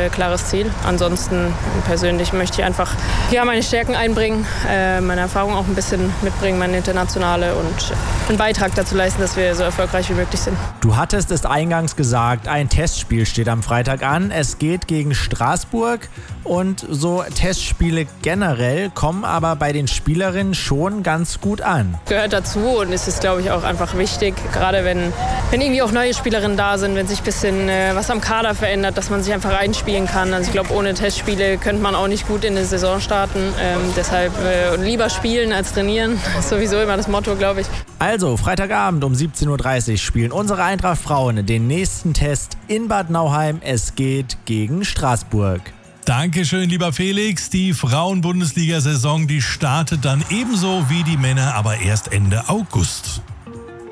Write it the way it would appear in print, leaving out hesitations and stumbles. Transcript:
klares Ziel. Ansonsten persönlich möchte ich einfach meine Stärken einbringen, meine Erfahrung auch ein bisschen mitbringen, meine internationale und einen Beitrag dazu leisten, dass wir so erfolgreich wie möglich sind. Du hattest es eingangs gesagt, ein Testspiel steht am Freitag an. Es geht gegen Straßburg und so Testspiele generell kommen aber bei den Spielerinnen schon ganz gut an. Gehört dazu und es ist, glaube ich, auch einfach wichtig, gerade wenn irgendwie auch neue Spielerinnen da sind, wenn sich ein bisschen was am Kader verändert, dass man sich einfach einspielen kann. Also ich glaube, ohne Testspiele könnte man auch nicht gut in die Saison starten. Deshalb lieber spielen als trainieren. Das ist sowieso immer das Motto, glaube ich. Also, Freitagabend um 17.30 Uhr spielen unsere Eintracht Frauen den nächsten Test in Bad Nauheim. Es geht gegen Straßburg. Dankeschön, lieber Felix. Die Frauen-Bundesliga-Saison, die startet dann ebenso wie die Männer, aber erst Ende August.